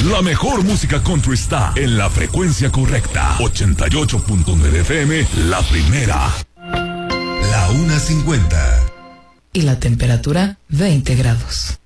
La mejor música country está en la frecuencia correcta. 88.9 FM, la primera. La 1:50. Y la temperatura 20 grados.